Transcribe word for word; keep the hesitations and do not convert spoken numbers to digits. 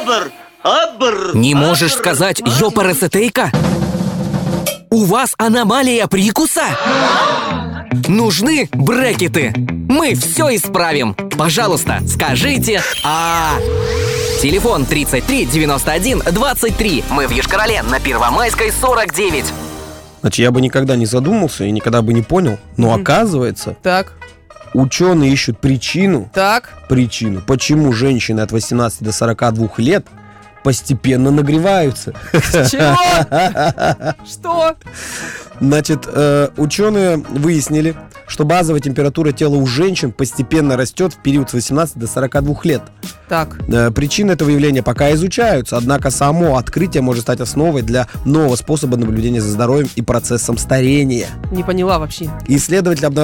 Абр, абр. Не можешь сказать ёпарасетейка? У вас аномалия прикуса? Нужны брекеты. Мы все исправим. Пожалуйста, скажите «А». Телефон тридцать три девяносто один двадцать три. Мы в Йошкар-Оле на Первомайской сорок девять. Значит, я бы никогда не задумался и никогда бы не понял, но оказывается, Так, ученые ищут причину, так. причину, почему женщины от восемнадцати до сорока двух лет постепенно нагреваются. Чего? Что? Значит, э, ученые выяснили, что базовая температура тела у женщин постепенно растет в период с восемнадцати до сорока двух лет. Так. Э, причины этого явления пока изучаются, однако само открытие может стать основой для нового способа наблюдения за здоровьем и процессом старения. Не поняла вообще. Исследователи обнаружили